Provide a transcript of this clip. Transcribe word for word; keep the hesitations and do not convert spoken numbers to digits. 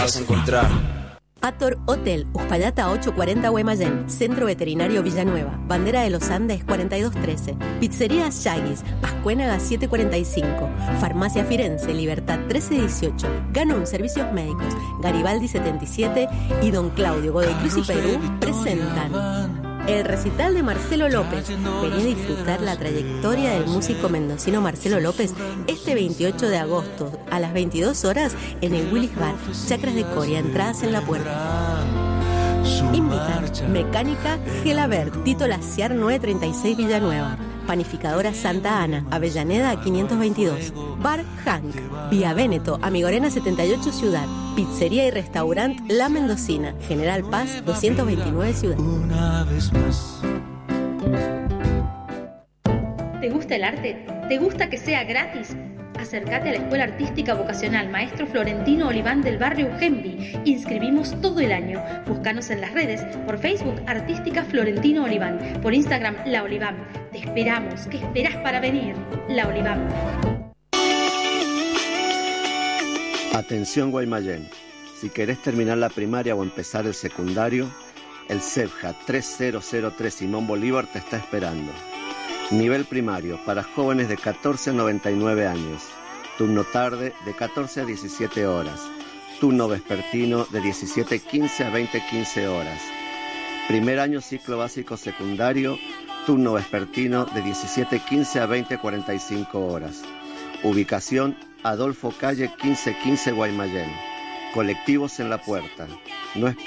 vas a encontrar. Ator Hotel, Uspallata ocho cuarenta Guaymallén, Centro Veterinario Villanueva, Bandera de los Andes cuarenta y dos trece, Pizzería Yagis, Pascuénaga siete cuarenta y cinco, Farmacia Firenze, Libertad trece dieciocho, Ganun Servicios Médicos, Garibaldi setenta y siete y Don Claudio Godoy Cruz y Perú presentan el recital de Marcelo López. Vení a disfrutar la trayectoria del músico mendocino Marcelo López este veintiocho de agosto a las veintidós horas en el Willis Bar, Chacras de Coria, entradas en la puerta. Invitan Mecánica Gelabert, Tito Laciar novecientos treinta y seis Villanueva, Panificadora Santa Ana, Avellaneda quinientos veintidós, Bar Hank, Vía Véneto, Amigorena setenta y ocho Ciudad, Pizzería y Restaurant La Mendocina, General Paz doscientos veintinueve Ciudad. Una vez más. ¿Te gusta el arte? ¿Te gusta que sea gratis? Acércate a la Escuela Artística Vocacional Maestro Florentino Oliván del barrio Ugembi. Inscribimos todo el año. Búscanos en las redes, por Facebook Artística Florentino Oliván, por Instagram La Oliván. Te esperamos. ¿Qué esperás para venir? La Oliván. Atención Guaymallén, si querés terminar la primaria o empezar el secundario, el CEPJA tres mil tres Simón Bolívar te está esperando. Nivel primario para jóvenes de catorce a noventa y nueve años, turno tarde de catorce a diecisiete horas, turno vespertino de diecisiete quince a veinte quince horas. Primer año ciclo básico secundario, turno vespertino de diecisiete quince a veinte cuarenta y cinco horas. Ubicación Adolfo Calle quince quince Guaymallén. Colectivos en la puerta. No